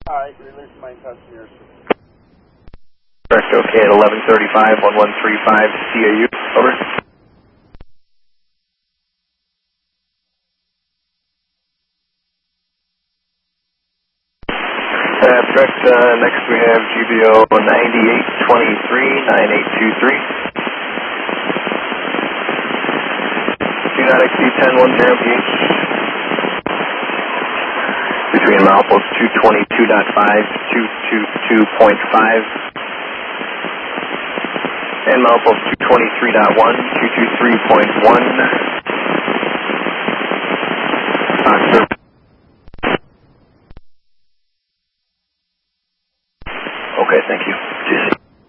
Alright, release my passengers. Correct, okay, at 11:35, 1135, CAU, over. Correct, next we have GBO 9823-9823. Do not exceed 1010 pH. Between milepost 222.5 to 222.5. And milepost 223.1, 223.1.